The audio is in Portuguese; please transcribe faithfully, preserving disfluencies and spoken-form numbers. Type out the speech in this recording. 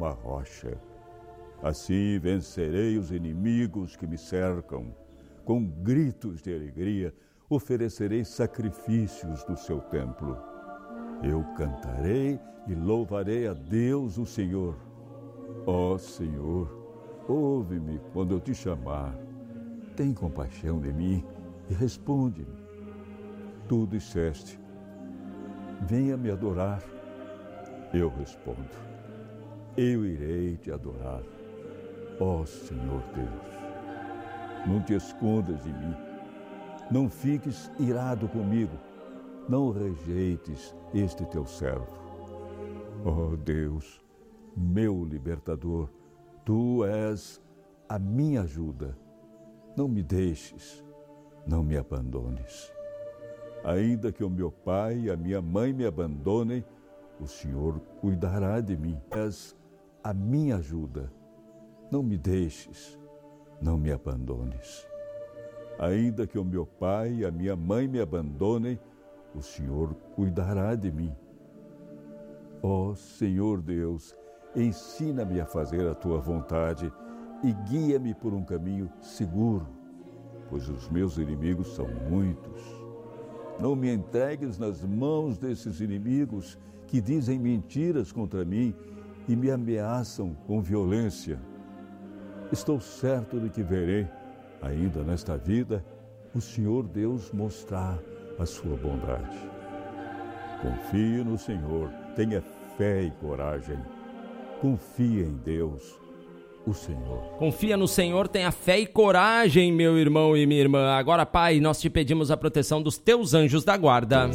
uma rocha. Assim vencerei os inimigos que me cercam. Com gritos de alegria, oferecerei sacrifícios do seu templo. Eu cantarei e louvarei a Deus, o Senhor. Ó Senhor, ouve-me quando eu te chamar. Tem compaixão de mim e responde-me. Tu disseste, venha me adorar. Eu respondo, eu irei te adorar. Ó Senhor Deus, não te escondas de mim. Não fiques irado comigo. Não rejeites este teu servo. Ó Deus, meu libertador, tu és a minha ajuda. Não me deixes, não me abandones. Ainda que o meu pai e a minha mãe me abandonem, o Senhor cuidará de mim. És a minha ajuda. Não me deixes, não me abandones. Ainda que o meu pai e a minha mãe me abandonem, o Senhor cuidará de mim. Ó Senhor Deus, ensina-me a fazer a tua vontade e guia-me por um caminho seguro, pois os meus inimigos são muitos. Não me entregues nas mãos desses inimigos que dizem mentiras contra mim e me ameaçam com violência. Estou certo de que verei, ainda nesta vida, o Senhor Deus mostrar a sua bondade. Confie no Senhor, tenha fé e coragem. Confie em Deus, o Senhor. Confia no Senhor, tenha fé e coragem, meu irmão e minha irmã. Agora, Pai, nós te pedimos a proteção dos teus anjos da guarda.